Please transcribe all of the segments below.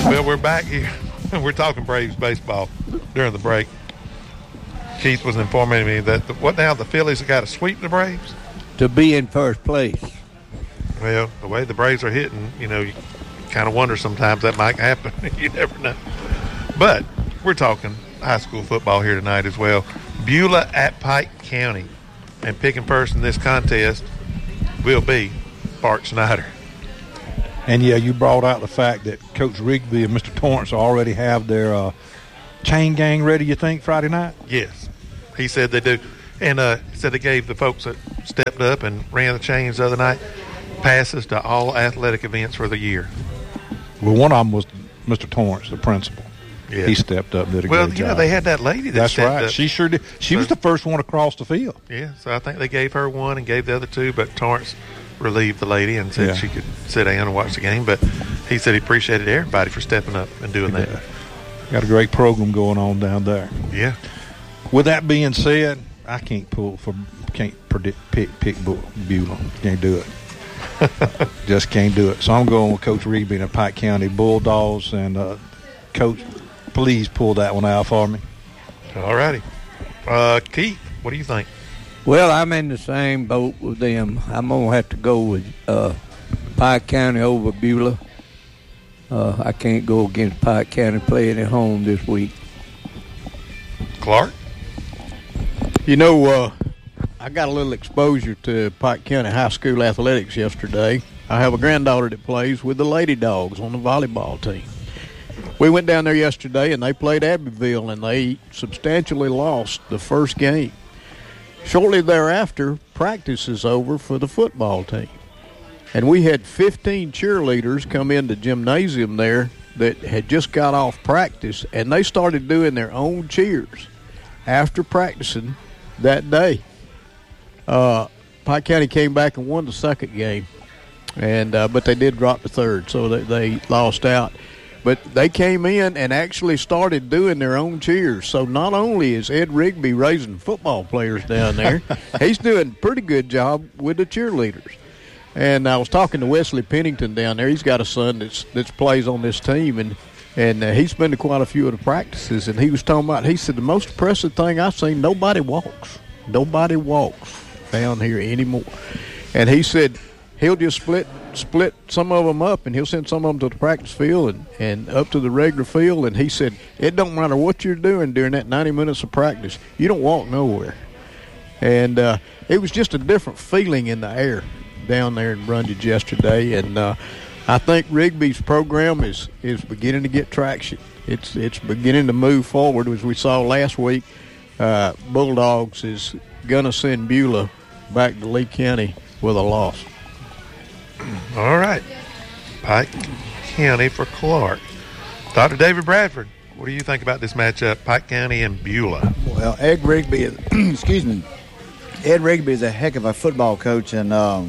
Well, we're back here. We're talking Braves baseball during the break. Keith was informing me that the Phillies have got to sweep the Braves? To be in first place. Well, the way the Braves are hitting, you kind of wonder sometimes that might happen. You never know. But we're talking high school football here tonight as well. Beulah at Pike County. And picking first in this contest will be Bart Snyder. And, yeah, you brought out the fact that Coach Rigby and Mr. Torrance already have their chain gang ready, you think, Friday night? Yes. He said they do. And he said they gave the folks that stepped up and ran the chains the other night passes to all athletic events for the year. Well, one of them was Mr. Torrance, the principal. Yeah. He stepped up and did a great job. Well, they had that lady that That's stepped right. up. She sure did. She was the first one across the field. Yeah, so I think they gave her one and gave the other two, but Torrance relieved the lady and said she could sit down and watch the game. But he said he appreciated everybody for stepping up and doing that. Got a great program going on down there. Yeah. With that being said, I can't pick Beulah. Can't do it. Just can't do it. So I'm going with Coach Rigby and the Pike County Bulldogs. And Coach, please pull that one out for me. All righty. Keith, what do you think? Well, I'm in the same boat with them. I'm going to have to go with Pike County over Beulah. I can't go against Pike County playing at home this week. Clark? I got a little exposure to Pike County High School athletics yesterday. I have a granddaughter that plays with the Lady Dogs on the volleyball team. We went down there yesterday, and they played Abbeville, and they substantially lost the first game. Shortly thereafter, practice is over for the football team. And we had 15 cheerleaders come in the gymnasium there that had just got off practice, and they started doing their own cheers after practicing that day. Pike County came back and won the second game, and but they did drop the third, so they lost out. But they came in and actually started doing their own cheers. So not only is Ed Rigby raising football players down there, he's doing a pretty good job with the cheerleaders. And I was talking to Wesley Pennington down there. He's got a son that's plays on this team, and he's been to quite a few of the practices. And he was talking about, he said, the most impressive thing I've seen, nobody walks down here anymore. And he said he'll just split some of them up, and he'll send some of them to the practice field and up to the regular field. And he said it don't matter what you're doing during that 90 minutes of practice, you don't walk nowhere. And it was just a different feeling in the air down there in Brundage yesterday. And I think Rigby's program is beginning to get traction. It's beginning to move forward. As we saw last week, Bulldogs is going to send Beulah back to Lee County with a loss. All right. Pike County for Clark. Dr. David Bradford, what do you think about this matchup, Pike County and Beulah? Well, Ed Rigby is, Ed Rigby is a heck of a football coach, and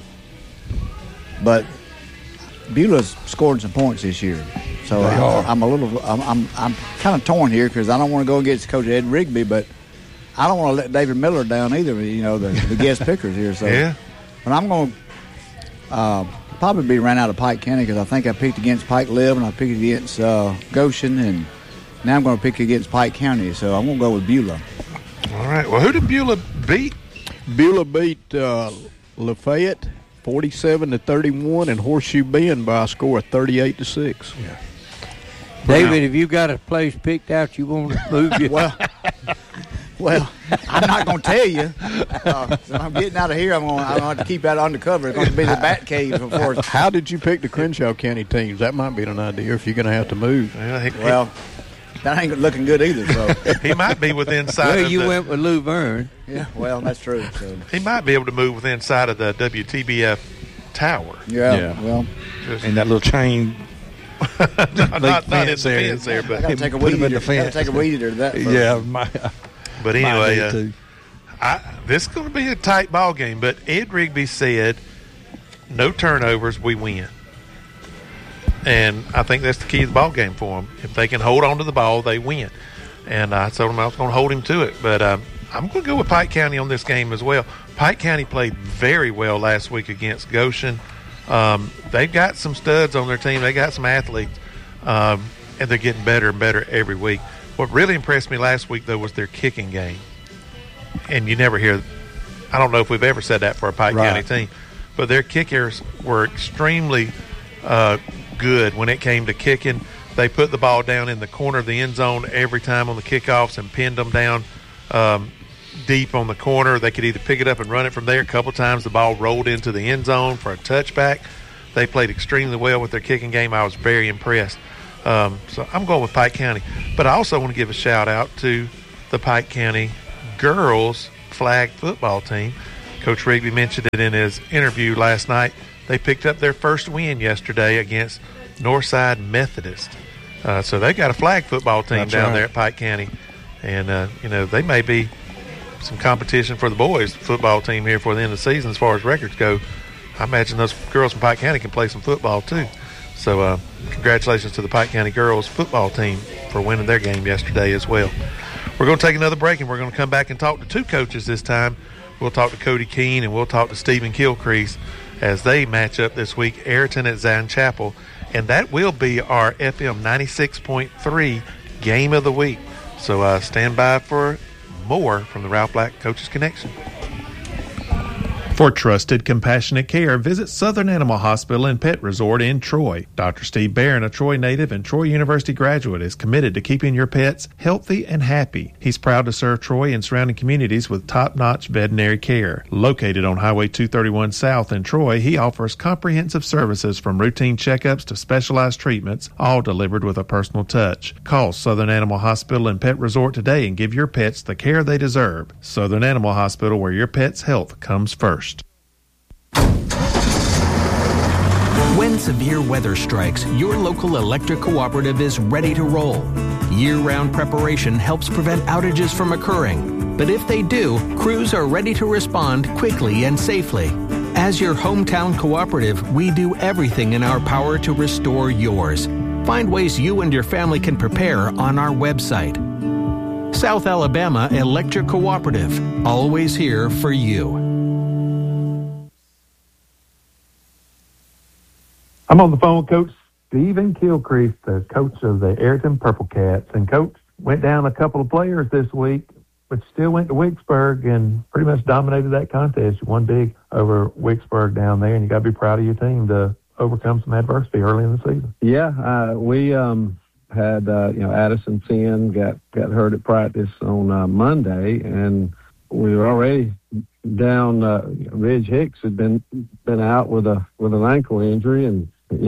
but Beulah's scored some points this year. So I'm kind of torn here because I don't want to go against Coach Ed Rigby, but I don't want to let David Miller down either, the guest pickers here. So, yeah. But I'm going to probably be ran out of Pike County because I think I picked against Pike Live and I picked against Goshen, and now I'm going to pick against Pike County. So I'm going to go with Beulah. All right. Well, who did Beulah beat? Beulah beat Lafayette 47-31 and Horseshoe Bend by a score of 38-6. Yeah. David, if you got a place picked out, you want to move you? Well, I'm not going to tell you. If I'm getting out of here, I'm going to have to keep that undercover. It's going to be the Bat Cave before. How did you pick the Crenshaw County teams? That might be an idea if you're going to have to move. Well, that ain't looking good either. So he might be within sight. Well, you went with Lou Verne. Yeah, well, that's true. So. He might be able to move within sight of the WTBF tower. Yeah. Well, and that little chain. not in the fence there, but I got to take a weed eater. Take a weed eater to that. First. Yeah, but anyway, this is going to be a tight ball game. But Ed Rigby said, "No turnovers, we win." And I think that's the key to the ball game for them. If they can hold on to the ball, they win. And I told him I was going to hold him to it. But I'm going to go with Pike County on this game as well. Pike County played very well last week against Goshen. They've got some studs on their team. They got some athletes. and they're getting better and better every week. What really impressed me last week, though, was their kicking game. And you never hear – I don't know if we've ever said that for a Pike County team, but their kickers were extremely good when it came to kicking. They put the ball down in the corner of the end zone every time on the kickoffs and pinned them down deep on the corner. They could either pick it up and run it from there. A couple times the ball rolled into the end zone for a touchback. They played extremely well with their kicking game. I was very impressed. So I'm going with Pike County. But I also want to give a shout-out to the Pike County girls flag football team. Coach Rigby mentioned it in his interview last night. They picked up their first win yesterday against Northside Methodist. So they got a flag football team down there at Pike County. And, they may be some competition for the boys football team here for the end of the season as far as records go. I imagine those girls from Pike County can play some football too. So congratulations to the Pike County girls football team for winning their game yesterday as well. We're going to take another break, and we're going to come back and talk to two coaches this time. We'll talk to Cody Keene, and we'll talk to Stephen Kilcrease as they match up this week, Ayrton at Zion Chapel. And that will be our FM 96.3 game of the week. So stand by for more from the Ralph Black Coaches Connection. For trusted, compassionate care, visit Southern Animal Hospital and Pet Resort in Troy. Dr. Steve Barron, a Troy native and Troy University graduate, is committed to keeping your pets healthy and happy. He's proud to serve Troy and surrounding communities with top-notch veterinary care. Located on Highway 231 South in Troy, he offers comprehensive services from routine checkups to specialized treatments, all delivered with a personal touch. Call Southern Animal Hospital and Pet Resort today and give your pets the care they deserve. Southern Animal Hospital, where your pet's health comes first. When severe weather strikes, your local electric cooperative is ready to roll. Year-round preparation helps prevent outages from occurring. But if they do, crews are ready to respond quickly and safely. As your hometown cooperative, we do everything in our power to restore yours. Find ways you and your family can prepare on our website. South Alabama Electric Cooperative, always here for you. I'm on the phone with Coach Stephen Kilcrease, the coach of the Ayrton Purple Cats. And Coach went down a couple of players this week, but still went to Wicksburg and pretty much dominated that contest. You won big over Wicksburg down there, and you got to be proud of your team to overcome some adversity early in the season. Yeah, we had Addison Finn got hurt at practice on Monday, and we were already down. Ridge Hicks had been out with an ankle injury, and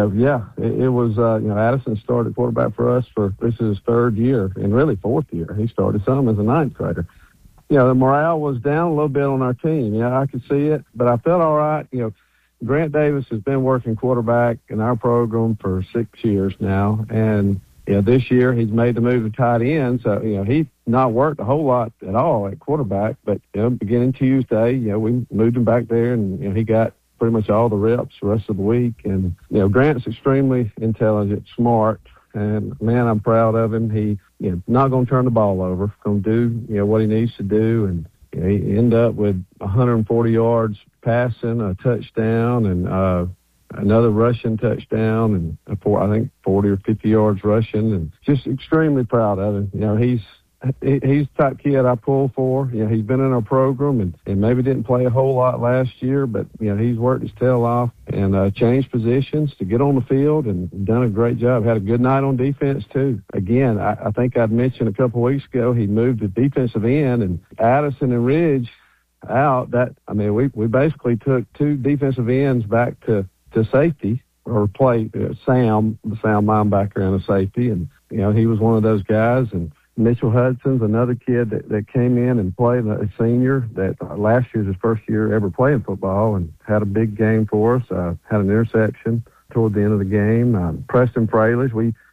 it was Addison started quarterback for us for this is his third year and really fourth year. He started some as a ninth grader. The morale was down a little bit on our team. I could see it, but I felt all right. Grant Davis has been working quarterback in our program for 6 years now, and this year he's made the move to tight end, so he's not worked a whole lot at all at quarterback. But beginning Tuesday, we moved him back there, and he got pretty much all the reps the rest of the week. And Grant's extremely intelligent, smart, and man, I'm proud of him. He not going to turn the ball over, going to do what he needs to do, and he ended up with 140 yards passing, a touchdown, and another rushing touchdown, and I think 40 or 50 yards rushing, and just extremely proud of him. He's the type kid I pull for. He's been in our program and maybe didn't play a whole lot last year, but he's worked his tail off and changed positions to get on the field and done a great job. Had a good night on defense too. Again, I think I'd mentioned a couple of weeks ago he moved to defensive end, and Addison and Ridge out. We basically took two defensive ends back to safety, or play Sam, the sound linebacker, and a safety, and he was one of those guys. And Mitchell Hudson's another kid that came in and played, a senior that last year's his first year ever playing football, and had a big game for us. Had an interception toward the end of the game. Preston Fralish,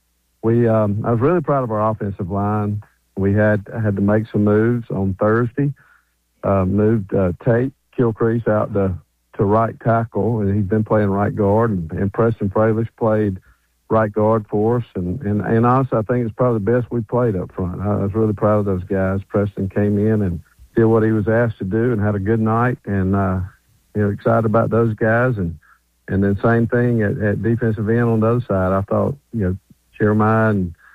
I was really proud of our offensive line. We had to make some moves on Thursday. Moved Tate Kilcrease out to right tackle, and he's been playing right guard, and Preston Fralish played right guard for us, and honestly, I think it's probably the best we played up front. I was really proud of those guys. Preston came in and did what he was asked to do and had a good night, and excited about those guys, and then same thing at defensive end on the other side. I thought Jeremiah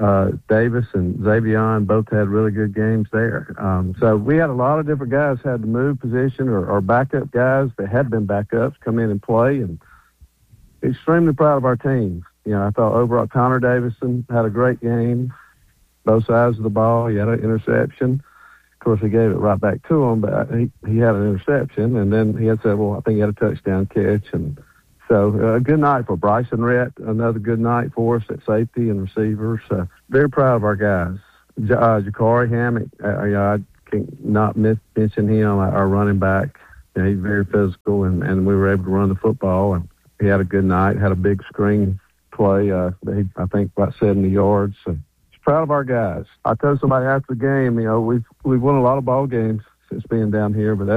Davis and Xavion both had really good games there. So we had a lot of different guys had to move position or backup guys that had been backups come in and play, and extremely proud of our team. You know, I thought overall Connor Davison had a great game, both sides of the ball. He had an interception. Of course, he gave it right back to him, but he had an interception, and then he had several. I think he had a touchdown catch, and so a good night for Bryson Rhett. Another good night for us at safety and receivers. Very proud of our guys. Jakari Hammock, I can't not mention him, our running back. You know, he's very physical, and we were able to run the football, and he had a good night. Had a big screen play. I think about 70 yards. So proud of our guys. I told somebody after the game, you know, we've won a lot of ball games since being down here, but